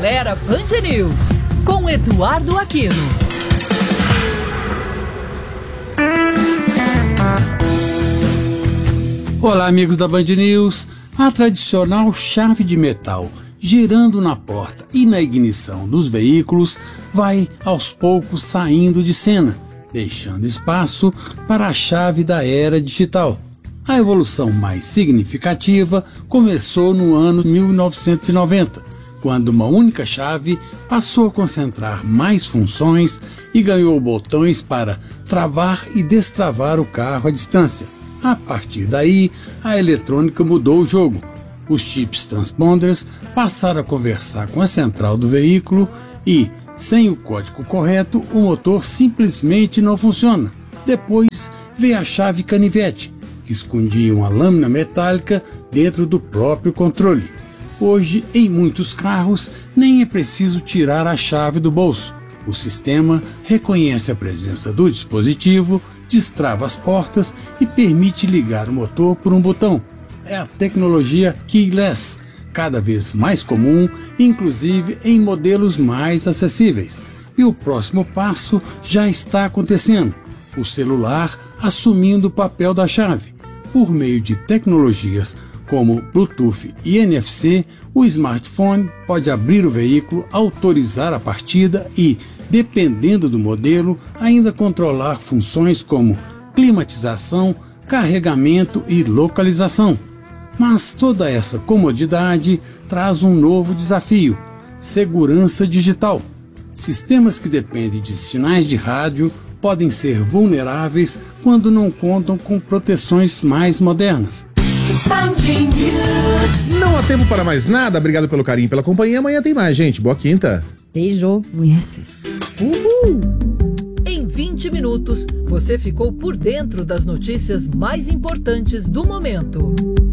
Galera Band News, com Eduardo Aquino. Olá, amigos da Band News. A tradicional chave de metal girando na porta e na ignição dos veículos vai aos poucos saindo de cena, deixando espaço para a chave da era digital. A evolução mais significativa começou no ano 1990, quando uma única chave passou a concentrar mais funções e ganhou botões para travar e destravar o carro à distância. A partir daí, a eletrônica mudou o jogo. Os chips transponders passaram a conversar com a central do veículo e, sem o código correto, o motor simplesmente não funciona. Depois veio a chave canivete, que escondia uma lâmina metálica dentro do próprio controle. Hoje, em muitos carros, nem é preciso tirar a chave do bolso. O sistema reconhece a presença do dispositivo, destrava as portas e permite ligar o motor por um botão. É a tecnologia keyless, cada vez mais comum, inclusive em modelos mais acessíveis. E o próximo passo já está acontecendo: o celular assumindo o papel da chave. Por meio de tecnologias como Bluetooth e NFC, o smartphone pode abrir o veículo, autorizar a partida e, dependendo do modelo, ainda controlar funções como climatização, carregamento e localização. Mas toda essa comodidade traz um novo desafio: segurança digital. Sistemas que dependem de sinais de rádio podem ser vulneráveis quando não contam com proteções mais modernas. Não há tempo para mais nada. Obrigado pelo carinho e pela companhia. Amanhã tem mais, gente. Boa quinta. Beijo. Amanhã é sexta. Uhul! Em 20 minutos, você ficou por dentro das notícias mais importantes do momento.